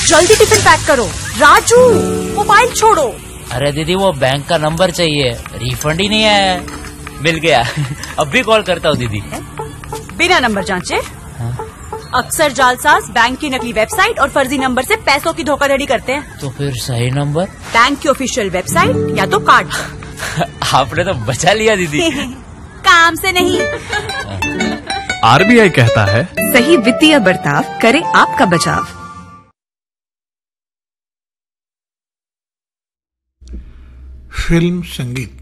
जल्दी tiffin pack करो। Raju, mobile छोड़ो। अरे दीदी वो बैंक का नंबर चाहिए, रिफंड ही नहीं आया है। मिल गया। अब भी कॉल करता हूँ दीदी। बिना नंबर जांचे? हाँ? अक्सर जालसाज बैंक की नकली वेबसाइट और फर्जी नंबर से पैसों की धोखाधड़ी करते हैं। तो फिर सही नंबर? बैंक की ऑफिशियल वेबसाइट या तो कार्ड पर। आपने तो बचा लिया दीदी। काम से नहीं। आरबीआई कहता है, सही वित्तीय बर्ताव करे आपका बचाव। फिल्म संगीत।